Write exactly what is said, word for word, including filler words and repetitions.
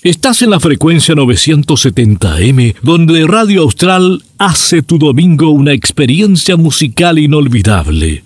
Estás en la frecuencia novecientos setenta eme, donde Radio Austral hace tu domingo una experiencia musical inolvidable.